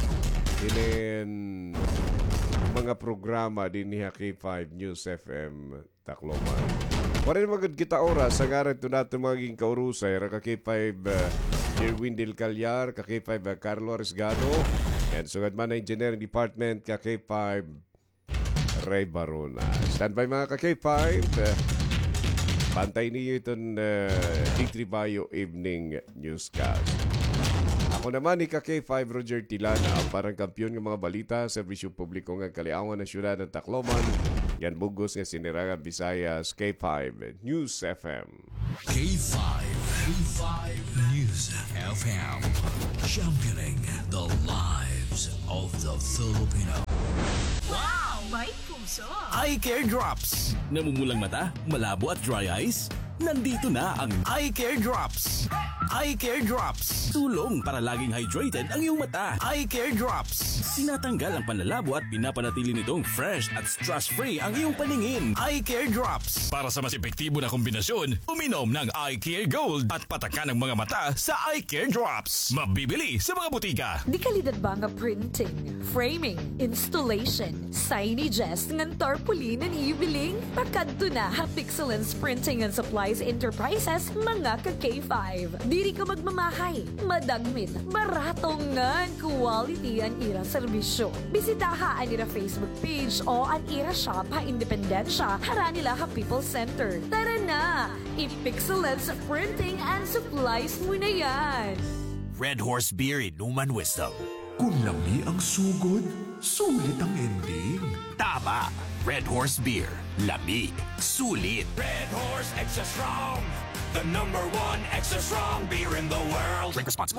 mga programa din ni K5 News FM Tacloban. Parin magad kita oras sa garan ito natin magiging kaurusay ka K5 Jerwin Del Calyar, ka K5 Carlo Arisgado, and sugad man na Engineering Department ka K5 Ray Barona. Stand by mga ka K5. Pantay niyo itong D3 Bayo Evening Newscast. Ako naman ni K5 Roger Tilana, parang kampiyon ng mga balita, serbisyo publiko ng Kaliangan na syudad ng Tacloban. Yan bugos nga Sinirangan Visayas, K5 News FM. K5 News FM. Championing the lives of the Filipino. Wow, may puso! Eye Care Drops. Namumulang mata, malabo at dry eyes? Nandito na ang Eye Care Drops. Eye Care Drops. Tulong para laging hydrated ang iyong mata. Eye Care Drops. Tinatanggal ang panlalabo at pinapanatili nitong fresh at stress-free ang iyong paningin. Eye Care Drops. Para sa mas epektibo na kombinasyon, uminom ng Eye Care Gold at patakan ng mga mata sa Eye Care Drops. Mabibili sa mga butika. Di kalidad ba nga printing, framing, installation, signages, ng tarpaulin ng ibiling? Pakadto na Pixelance Printing and Supplies Enterprises, mga ka-K5. Diri ka magmamahay, madagmit, baratong ngan quality ang ira serbisyo. Bisitaha ang ira Facebook page o ang ira shop ha Independensya, hara nila ha People Center. Tara na! I-Pixelance Printing and Supplies mo na yan! Red Horse Beer Inuman Wisdom. Kung lami ang sugod, sulit ang ending. Tama! Red Horse Beer. Lamig. Sulit. Red Horse Extra Strong. The #1 extra strong beer in the world. Drink responsibly.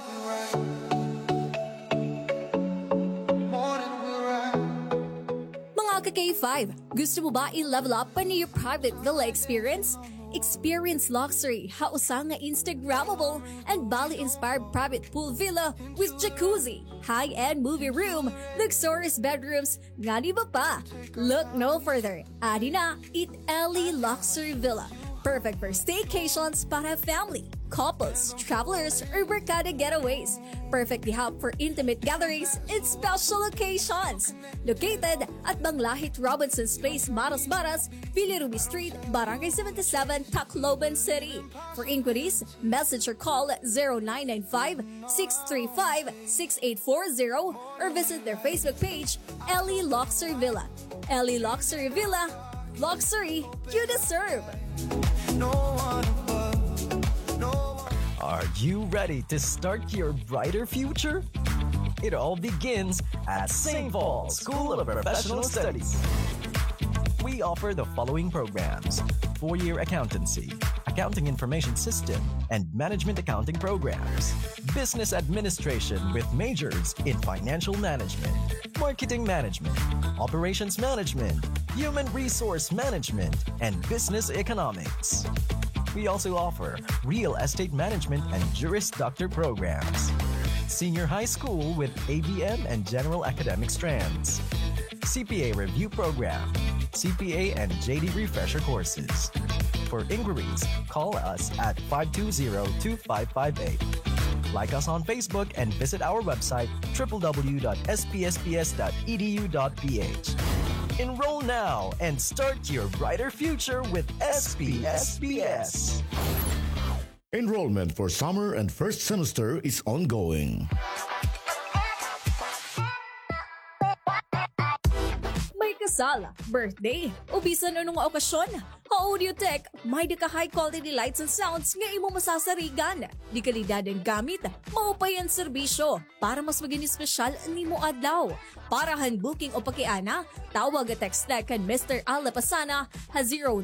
Mga ka-K5, gusto mo ba i-level up pa niyo private villa experience? Experience luxury, hausang nga Instagrammable, and Bali-inspired private pool villa with jacuzzi, high-end movie room, luxurious bedrooms, nga di ba pa? Look no further. Adi na, Italy Luxury Villa. Perfect for staycations para family, couples, travelers, or barkada getaways. Perfectly help for intimate gatherings and special occasions. Located at Banglahit Robinson's Place, Maras Maras, Pilirumi Street, Barangay 77, Tacloban City. For inquiries, message or call 0995-635-6840 or visit their Facebook page, Ellie Luxury Villa. Ellie Luxury Villa, luxury you deserve. Are you ready to start your brighter future? It all begins at St. Paul School of Professional Studies. We offer the following programs: 4-year accountancy, accounting information system, and management accounting programs, business administration with majors in financial management, marketing management, operations management, human resource management, and business economics. We also offer real estate management and Juris Doctor programs, senior high school with ABM and general academic strands, CPA review program, CPA and JD refresher courses. For inquiries, call us at 520-2558. Like us on Facebook and visit our website www.spsps.edu.ph. Enroll now and start your brighter future with SPSPS. Enrollment for summer and first semester is ongoing. May kasal, birthday, o bisan anong okasyon. Audiotech, may di ka high-quality lights and sounds nga imo masasarigan. Di kalidad ang gamit, maupay ang serbisyo para mas maging espesyal nimo adlaw. Para handbooking o pakiana, tawag at text na kan Mr. Alapasana ha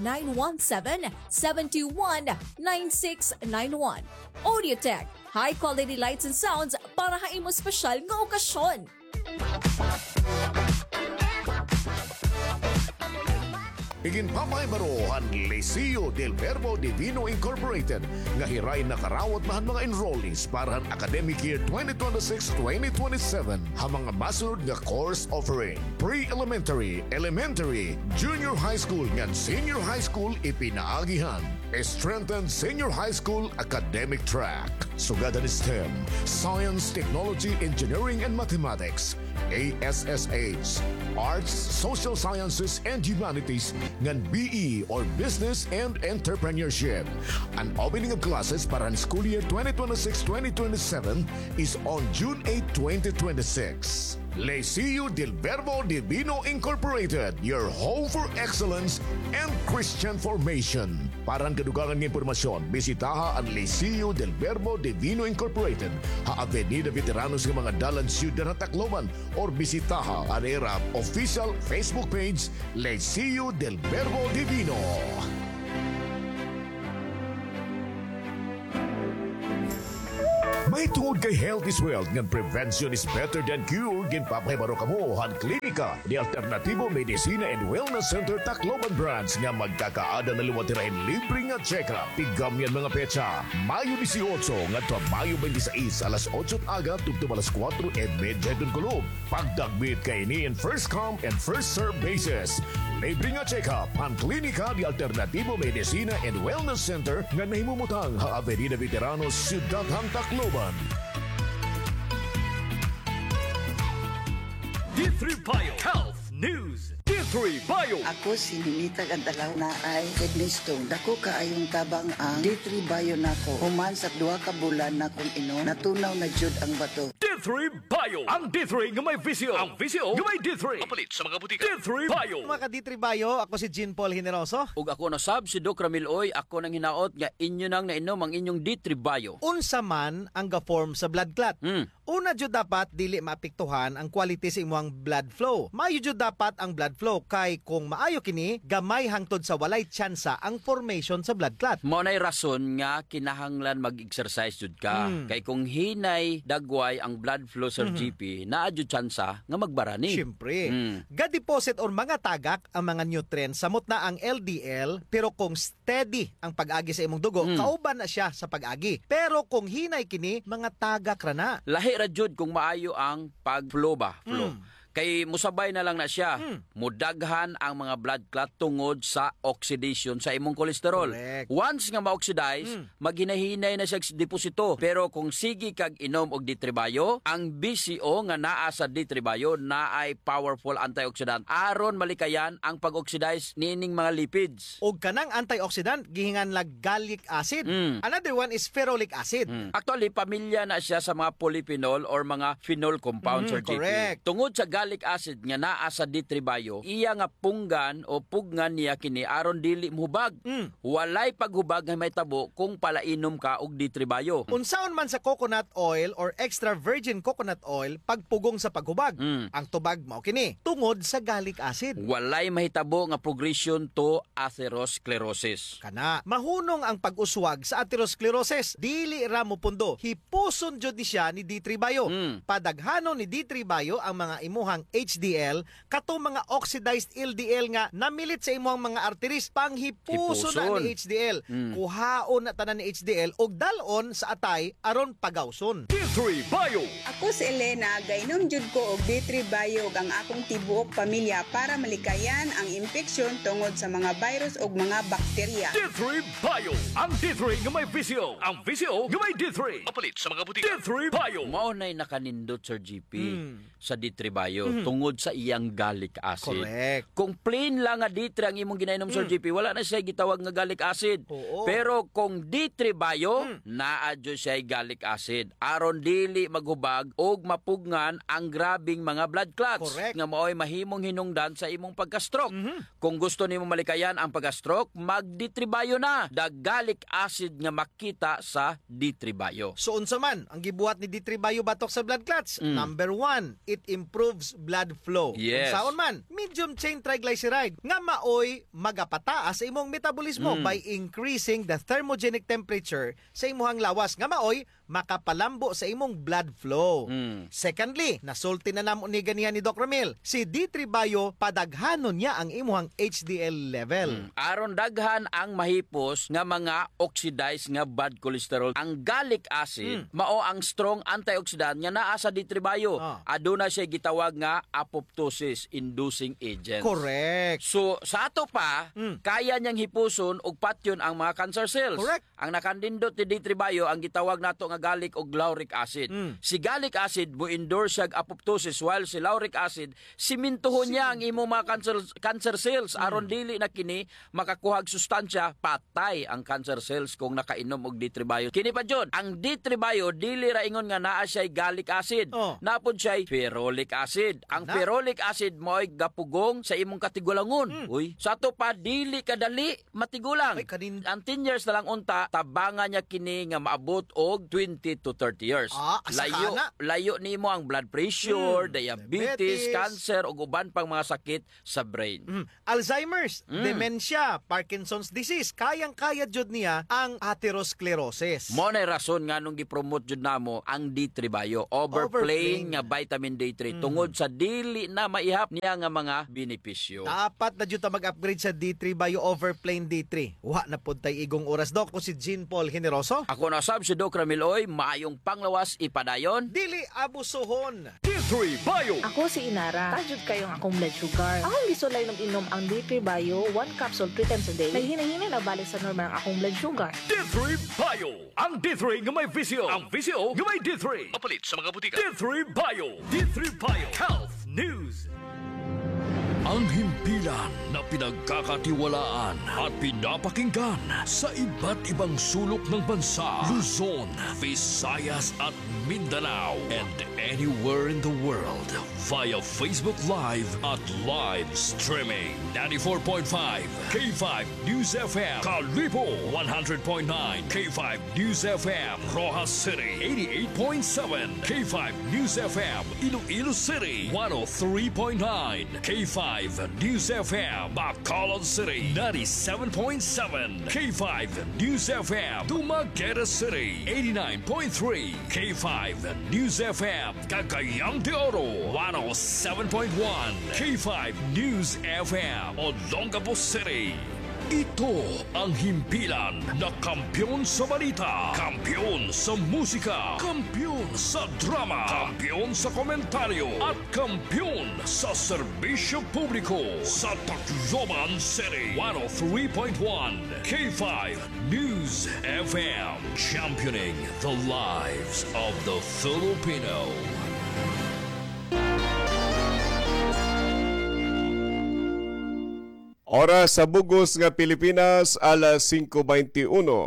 0917-721-9691. Audiotech, high-quality lights and sounds para ha imo espesyal nga okasyon. Iginpamaybarohan Liceo del Verbo Divino Incorporated nga hiray nakarawat mahan mga enrollees para ang academic year 2026-2027 ha mga masunod nga course offering: pre-elementary, elementary, junior high school ngan senior high school ipinaagihan. Strengthened senior high school academic track. Sugadan STEM, Science, Technology, Engineering, and Mathematics. ASSH, Arts, Social Sciences, and Humanities ngan BE or Business and Entrepreneurship. An opening of classes para ang school year 2026-2027 is on June 8, 2026. Liceo del Verbo Divino Incorporated, your home for excellence and Christian formation. Para ang kadugangan ng impormasyon, bisitaha ang Liceo del Verbo Divino Incorporated, ha Avenida Veteranos ng mga Dalan Ciudad na Tacloban, or bisitaha ang ERAP official Facebook page, Liceo del Verbo Divino. May tungod kay health is wealth ngan prevention is better than cure ginpapahibaro kamo han klinika di Alternatibo Medicina and Wellness Center Tacloban branch nga magkakaada na luwatirahin libre nga check-up. Tigam yan mga petsa. Mayo 18 nga to Mayo 26 alas 8 aga tugtong alas 4:30 dun kulog. Pagdagbit kay ni in first come and first serve basis. Libre nga check-up han klinika di Alternatibo Medicina and Wellness Center nga nahimumutang ha Avenida Veteranos Ciudad Tacloban. D3 Bio Health News. D3 Bio. Ako si Ninita Gantalaw na ay Ednistong. Dako kaayong tabang ang D3 Bio nako. Human sa 2 ka bulan na kung inom, natunaw na jud ang bato. D3 Bio. Ang D3 nga may visio. Ang visio nga may D3. Kapalit sa mga butika. D3 Bio. Mga ka-D3 Bio, ako si Jean Paul Generoso. Ug ako na sab si Doc Ramil Oy. Ako nang hinaot nga inyo nang nainom ang inyong D3 Bio. Unsa man ang ga-form sa blood clot. Una jud dapat dili maapektuhan ang quality sa imong blood flow. Maayo jud dapat ang blood flow kay kung maayo kini, gamay hangtod sa walay tsansa ang formation sa blood clot. Mao nay rason nga kinahanglan mag-exercise jud ka. Kay kung hinay dagway ang blood flow sa GP, naa jud tsansa nga magbarani. Syempre. Ga-deposit or mga tagak ang mga nutrients samot na ang LDL, pero kung steady ang pag-agi sa imong dugo, kauban na siya sa pag-agi. Pero kung hinay kini, mga tagak ra na. Lahi ra jud kung maayo ang pag-flow ba? Flow. Kay musabay na lang na siya. Mudaghan ang mga blood clot tungod sa oxidation sa imong kolesterol. Correct. Once nga ma-oxidize, maghinahinay na siya sa deposito. Pero kung sige kag inom og D3 Bio, ang BCO nga naa sa D3 Bio na ay powerful antioxidant aron malikayan ang pag-oxidize nining mga lipids. Og kanang antioxidant gihingan lag gallic acid. Another one is ferulic acid. Actually, pamilya na siya sa mga polyphenol or mga phenol compounds or GP. Correct. Tungod sa gallic acid nga naa sa D3 Bio, iya nga punggan o pugnan niya kini aron dili muhubag. Walay paghubag nga may tabo kung palainom ka og D3 Bio. Unsaon man sa coconut oil or extra virgin coconut oil pagpugong sa paghubag. Ang tubag mao kini tungod sa gallic acid. Walay mahitabo nga progression to atherosclerosis. Kana mahunong ang pag-uswag sa atherosclerosis. Dili ra mo pundo. Hipuson jud ni siya ni D3 Bio. Padaghanon ni D3 Bio ang mga imuhang HDL kato mga oxidized LDL nga namilit sa imuhang mga arteries. Panghipuson na ni HDL. Kuhaon na tanan ni HDL og dalon sa atay aron pagawson. D3 Bio. Ako si Elena, gainom jud ko og D3 Bio ang akong tibuok pamilya para malikayan ang infeksyon tungod sa mga virus ug mga bakterya. D3 Bio. Ang D3 nga may visio. Ang visio nga may D3. Kapalit sa mga butika. D3 Bio. Mao nay nakanindot Sir GP sa D3 Bio tungod sa iyang gallic acid. Correct. Kung plain lang nga D3 ang imong ginainom Sir GP, wala na siya gitawag nga gallic acid. Pero kung D3 Bio, naa jud siya gallic acid aron dili maghubag og mapugngan ang grabing mga blood clots. Correct. Nga maoy mahimong hinungdan sa imong pagka-stroke. Kung gusto nimo malikayan ang pagka-stroke, mag D3 Bio na. The gallic acid nga makita sa D3 Bio. So unsa man ang gibuhat ni D3 Bio batok sa blood clots? Number 1, it improves blood flow. Yes. Unsaon man, medium chain triglyceride nga maoy magapataas sa imong metabolismo by increasing the thermogenic temperature sa imong lawas nga maoy makapalambo sa imong blood flow. Secondly, nasulti na namo ni ganihan ni Doc Ramil, si D3 Bio padaghanon niya ang imong HDL level. Aron daghan ang mahipos nga mga oxidized nga bad cholesterol. Ang gallic acid mao ang strong antioxidant nga naa sa D3 Bio. Aduna siya gitawag nga apoptosis inducing agent. Correct. So sa ato pa, kaya niyang hipuson og patyon ang mga cancer cells. Correct. Ang nakandindot ni D3 Bio ang gitawag nato nga galik og lauric acid. Si galic acid mo endorse siya apoptosis while si lauric acid simintuhon niya ang imo mga cancer cells aron dili na kini makakuha og sustansya patay ang cancer cells kung nakainom og D3 Bio. Kini pa jud, ang D3 Bio dili ra ingon nga naa siya galic acid. Napod siya ferolic acid. Ang ferolic acid mo'y gapugong sa imong katigulangon. Uy, sa to pa dili kadali matigulang. Ang 10 years na lang unta tabangan niya kini nga maabot og 20 to 30 years. Layo nimo ang blood pressure, diabetes, cancer ug uban pang mga sakit sa brain. Alzheimer's, dementia, Parkinson's disease, kayang-kaya jud niya ang atherosclerosis. Mo na rason nga nung gipromote jud namo ang D3 Bio, overplaying nga vitamin D3 tungod sa dili na maihap niya nga mga benepisyo. Dapat na jud ta mag-upgrade sa D3 Bio Overplain D3. Wa na pud tay igong oras, Dok. Ko si Jean Paul Generoso. Ako na sab si Doc Ramiloy, maayong panglawas ipadayon. Dili abusuhon. D3 Bio. Ako si Inara. Tajud kayong akong blood sugar. Akong gisulay inom ang D3 Bio 1 capsule 3 times a day. May hinahinay na balik sa normal ang akong blood sugar. D3 Bio. Ang D3 nga may visyo. Ang visyo nga may D3. Mapalit sa mga butika. D3 Bio. D3 Bio. Health News. Ang himpilan na pinagkakatiwalaan at pinapakinggan sa iba't ibang sulok ng bansa, Luzon, Visayas at Mindanao, and anywhere in the world via Facebook Live at live streaming. 94.5 K5 News FM, Kalibo 100.9 K5 News FM, Rojas City 88.7 K5 News FM, Iloilo City 103.9 K5 News FM, Bacolod City 97.7 K5 News FM, Dumaguete City 89.3 K5 News FM, Cagayan de Oro 107.1 K5 News FM, Olongapo City. Ito ang himpilan na kampiyon sa balita, kampiyon sa musika, kampiyon sa drama, kampiyon sa komentaryo, at kampiyon sa serbisyo publiko sa Tacloban City. 103.1 K5 News FM, championing the lives of the Filipino. Oras sa bugos nga Pilipinas, alas 5:21.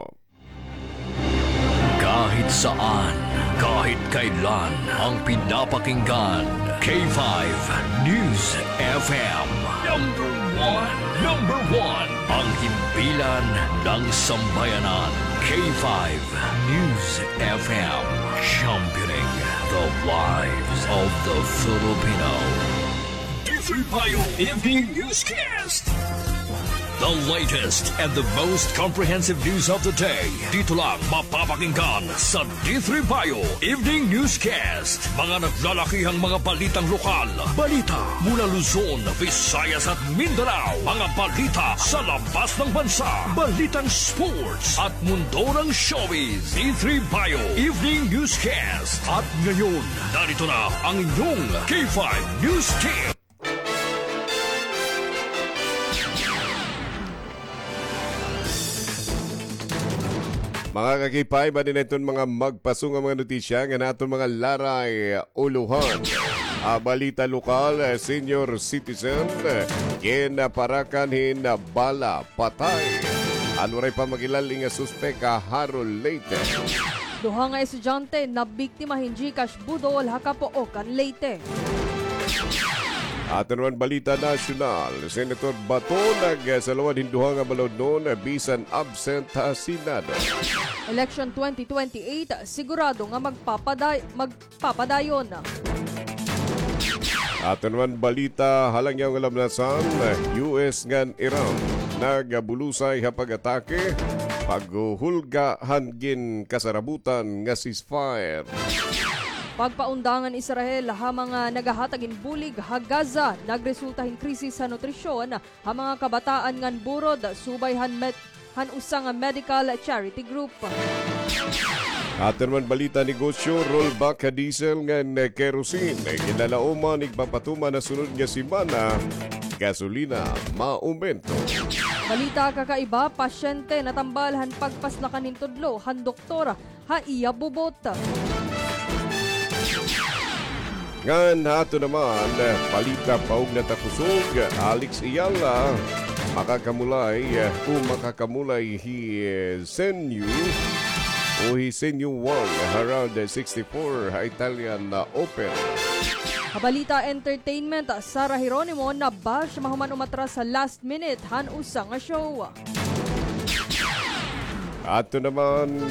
Kahit saan, kahit kailan, ang pinapakinggan, K5 News FM. Number one, ang himpilan ng sambayanan, K5 News FM, championing the lives of the Filipino. D3 Bio Evening Newscast. The latest and the most comprehensive news of the day. Dito lang mapapakinggan sa D3 Bio Evening Newscast. Mga naglalakihang mga balitang lokal. Balita mula Luzon, Visayas at Mindanao. Mga balita sa labas ng bansa. Balitang sports at mundo ng showbiz. D3 Bio Evening Newscast. At ngayon, narito na ang inyong K5 News Team. Mga kakipay, ba din ito mga magpasong mga notisya nga nato mga laray uluhan. Balita lokal, senior citizen, kinaparakanhin na bala patay. Ano rin pa magilaling nga suspek Harold Leyte. Duha nga estudyante na biktima hindi cash budol hakapookan Leyte. At naman balita nasyonal, Senator Bato nagsalawad hinduha nga balod noon bisan absent sa Senado. Election 2028 sigurado nga magpapadayon. At naman balita halang yung alamnasan, US ngan Iran nagabulusay hapag-atake paghuhulgahan gin kasarabutan nga ceasefire. Pagpaundangan Israel ha mga nagahatagin bulig ha Gaza nagresultahin krisis sa nutrisyon ha mga kabataan ngan burod subay han usang medical charity group. At naman balita negosyo rollback ha diesel ngan kerosene kinalauman igpapatuma na sunod nga simana gasolina maumento. Balita kakaiba, pasyente natambal han pagpaslakan nin tudlo han doktor haiya bubot. Ngan hato naman, palita paug na takusog, Alex Ayala, makakamulay hi Senyu o hi Senyu Wang around 64 Italian Open. Kabalita entertainment, Sarah Geronimo na bash mahuman umatras sa last minute hanusa nga show. Ato naman,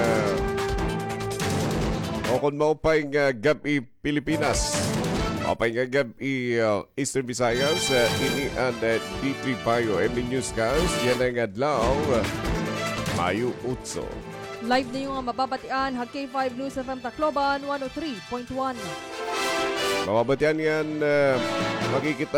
kung maupay nga gabi Pilipinas, maupay nga gabi Eastern Visayas, ini ang D3 Bayo, MB Newscast, yan ang adlaw, Mayo 8. Live na yung mababatian, K5 News FM Tacloban 103.1. Mababatian yan, makikita